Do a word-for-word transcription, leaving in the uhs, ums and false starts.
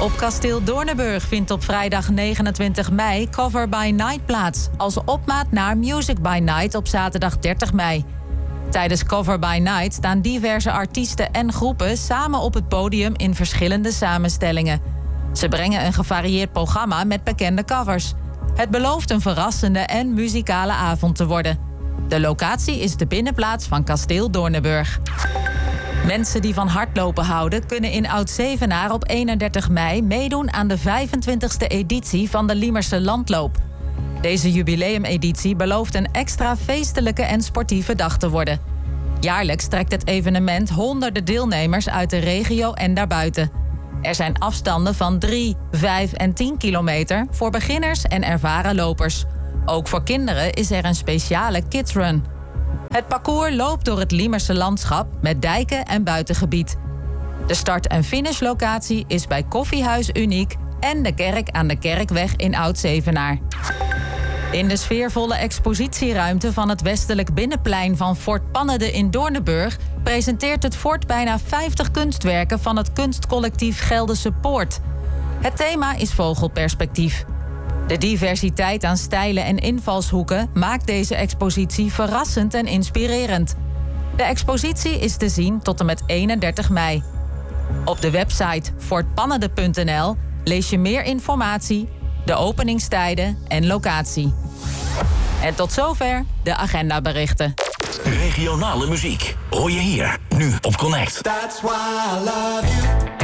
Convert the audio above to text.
Op Kasteel Doornenburg vindt op vrijdag negenentwintig mei Cover by Night plaats, als opmaat naar Music by Night op zaterdag dertig mei. Tijdens Cover by Night staan diverse artiesten en groepen samen op het podium in verschillende samenstellingen. Ze brengen een gevarieerd programma met bekende covers. Het belooft een verrassende en muzikale avond te worden. De locatie is de binnenplaats van Kasteel Doornenburg. Mensen die van hardlopen houden kunnen in Oud-Zevenaar op eenendertig mei meedoen aan de vijfentwintigste editie van de Liemerse Landloop. Deze jubileumeditie belooft een extra feestelijke en sportieve dag te worden. Jaarlijks trekt het evenement honderden deelnemers uit de regio en daarbuiten. Er zijn afstanden van drie, vijf en tien kilometer voor beginners en ervaren lopers. Ook voor kinderen is er een speciale kidsrun. Het parcours loopt door het Liemerse landschap met dijken en buitengebied. De start- en finishlocatie is bij Koffiehuis Uniek en de kerk aan de Kerkweg in Oud-Zevenaar. In de sfeervolle expositieruimte van het westelijk binnenplein van Fort Pannede in Doornenburg presenteert het fort bijna vijftig kunstwerken van het kunstcollectief Gelderse Poort. Het thema is vogelperspectief. De diversiteit aan stijlen en invalshoeken maakt deze expositie verrassend en inspirerend. De expositie is te zien tot en met eenendertig mei. Op de website fort pannede punt n l lees je meer informatie, de openingstijden en locatie. En tot zover de agendaberichten. Regionale muziek hoor je hier, nu op Connect. That's why I love you.